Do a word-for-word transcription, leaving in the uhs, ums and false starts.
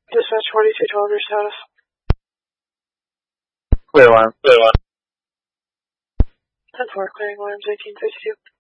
Dispatch forty-two twelve, your status. Clear alarm. Clear alarm. ten four, clearing alarms eighteen fifty-two.